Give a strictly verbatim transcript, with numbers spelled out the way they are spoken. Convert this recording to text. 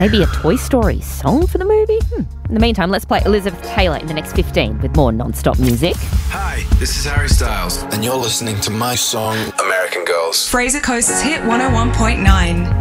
Maybe a Toy Story song for the movie? Hmm. In the meantime, let's play Elizabeth Taylor in the next fifteen with more non-stop music. Hi, this is Harry Styles, and you're listening to my song, American Girls. Fraser Coast's Hit one oh one point nine.